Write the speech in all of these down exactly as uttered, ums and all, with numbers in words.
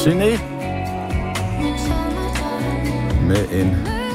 Signe med en...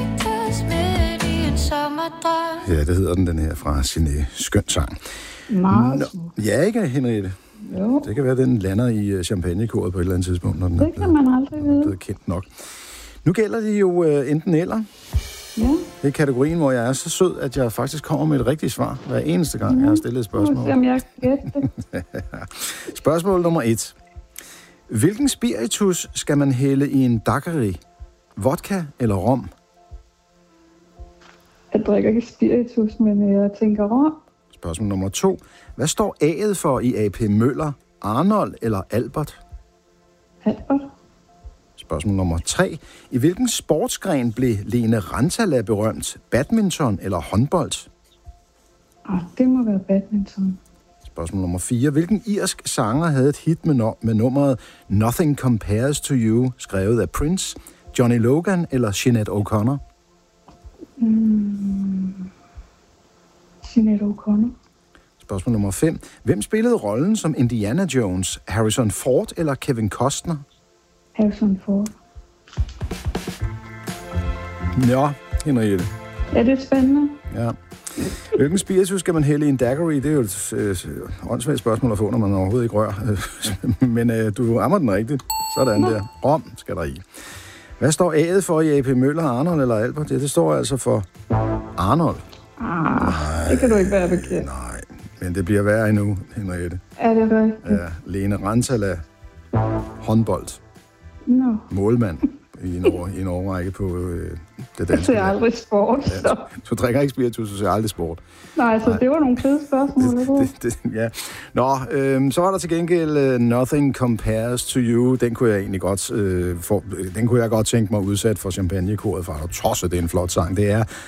Ja, det hedder den, den her fra Signe. Skøn sang. Meget. Ja, ikke, Henriette? Jo. Det kan være, at den lander i champagnekoret på et eller andet tidspunkt, når den det er blevet, kan man aldrig vide. blevet kendt nok. Nu gælder det jo uh, enten eller. Ja. Det er kategorien, hvor jeg er så sød, at jeg faktisk kommer med et rigtigt svar hver eneste gang, ja. jeg har stillet et spørgsmål. Nu skal jeg gætte det. Spørgsmål nummer et. Hvilken spiritus skal man hælde i en daiquiri? Vodka eller rom? Jeg drikker ikke spiritus, men jeg tænker rom. Spørgsmål nummer to. Hvad står A'et for i A P Møller? Arnold eller Albert? Albert. Spørgsmål nummer tre. I hvilken sportsgren blev Lene Rantala berømt? Badminton eller håndbold? Ah, det må være badminton. Spørgsmål nummer fire. Hvilken irsk sanger havde et hit med, no- med nummeret Nothing Compares to You, skrevet af Prince, Johnny Logan eller Sinead O'Connor? Mm. Sinead O'Connor. Spørgsmål nummer fem. Hvem spillede rollen som Indiana Jones? Harrison Ford eller Kevin Costner? Harrison Ford. Ja, Henriette. Ja, det er spændende. Ja. Hvilken spiritus skal man hælde i en daiquiri? Det er jo et øh, åndssvagt spørgsmål at få, når man overhovedet ikke rører. Men øh, du rammer den rigtigt. Sådan der. Rom skal der i. Hvad står A'et for i A P Møller, Arnold eller Albert? Det, det står altså for Arnold. Ah, nej, det kan du ikke være bekendt. Nej, men det bliver værre endnu, Henriette. Er det rigtigt? Ja, Lene Rantala, håndbold, no. målmand i en, over, i en overrække på øh, det danske. Jeg ser aldrig sport, så. Ja, du drikker ikke spiritus, du ser aldrig sport. Nej, så Nej. Det var nogle fede spørgsmål. Det, det, det, ja. Nå, øhm, så var der til gengæld uh, Nothing Compares to You. Den kunne jeg egentlig godt, øh, for, den kunne jeg godt tænke mig udsat for champagnekoret, for at tosset, det er en flot sang. Det er